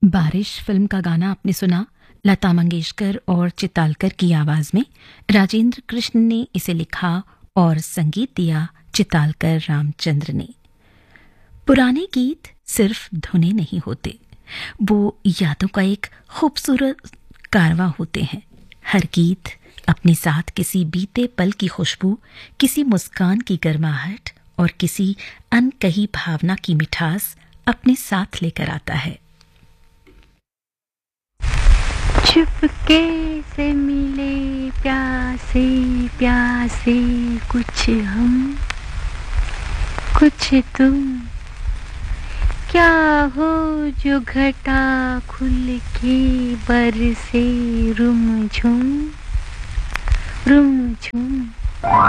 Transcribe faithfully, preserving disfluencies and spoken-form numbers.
बारिश फिल्म का गाना आपने सुना। लता मंगेशकर और चितालकर की आवाज में राजेंद्र कृष्ण ने इसे लिखा और संगीत दिया चितालकर रामचंद्र ने। पुराने गीत सिर्फ धुनें नहीं होते, वो यादों का एक खूबसूरत कारवां होते हैं। हर गीत अपने साथ किसी बीते पल की खुशबू, किसी मुस्कान की गर्माहट और किसी अनकही भावना की मिठास अपने साथ लेकर आता है। चुपके से मिले प्यासे प्यासे, कुछ हम कुछ तुम, क्या हो जो घटा खुल के बरसे रुमझुम रुमझुम।